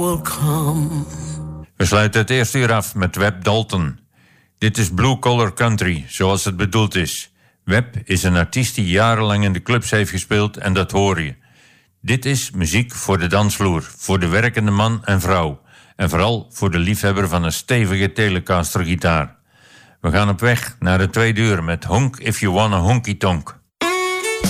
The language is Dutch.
We sluiten het eerste uur af met Webb Dalton. Dit is Blue Collar Country, zoals het bedoeld is. Webb is een artiest die jarenlang in de clubs heeft gespeeld en dat hoor je. Dit is muziek voor de dansvloer, voor de werkende man en vrouw. En vooral voor de liefhebber van een stevige Telecaster gitaar. We gaan op weg naar de tweede uur met Honk If You Wanna Honky Tonk.